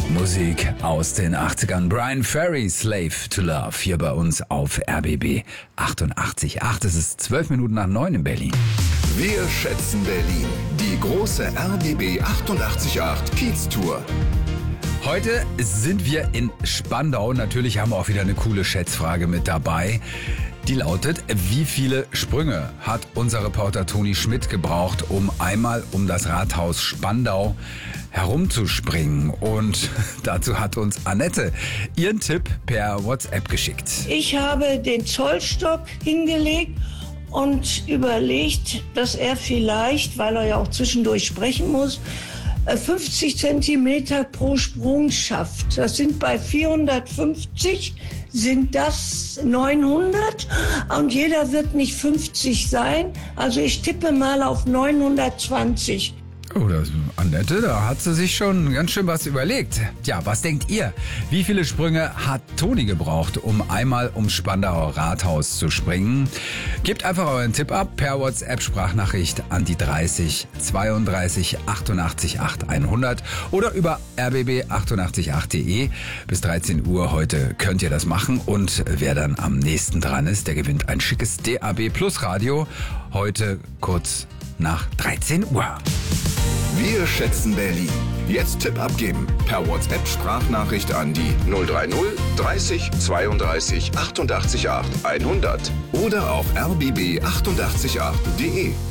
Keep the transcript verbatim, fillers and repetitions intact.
Musik aus den achtzigern. Bryan Ferry, Slave to Love, hier bei uns auf R B B achtundachtzig Komma acht. Es ist zwölf Minuten nach neun in Berlin. Wir schätzen Berlin. Die große R B B achtundachtzig Komma acht Kiez-Tour. Heute sind wir in Spandau. Natürlich haben wir auch wieder eine coole Schätzfrage mit dabei. Die lautet: Wie viele Sprünge hat unser Reporter Toni Schmidt gebraucht, um einmal um das Rathaus Spandau herumzuspringen? Und dazu hat uns Annette ihren Tipp per WhatsApp geschickt. Ich habe den Zollstock hingelegt und überlegt, dass er vielleicht, weil er ja auch zwischendurch sprechen muss, fünfzig Zentimeter pro Sprung schafft. Das sind bei vierhundertfünfzig, sind das neunhundert, und jeder wird nicht fünfzig sein. Also ich tippe mal auf neunhundertzwanzig. Oh, das, Annette, da hat sie sich schon ganz schön was überlegt. Tja, was denkt ihr? Wie viele Sprünge hat Toni gebraucht, um einmal ums Spandauer Rathaus zu springen? Gebt einfach euren Tipp ab per WhatsApp-Sprachnachricht an die dreißig zweiunddreißig achtundachtzig acht hundert oder über r b b achtundachtzig acht punkt de. Bis dreizehn Uhr heute könnt ihr das machen, und wer dann am nächsten dran ist, der gewinnt ein schickes D A B Plus Radio. Heute kurz nach dreizehn Uhr. Wir schätzen Berlin. Jetzt Tipp abgeben. Per WhatsApp-Sprachnachricht an die null drei null dreißig zweiunddreißig achtundachtzig acht hundert oder auf r b b achtundachtzig acht punkt de.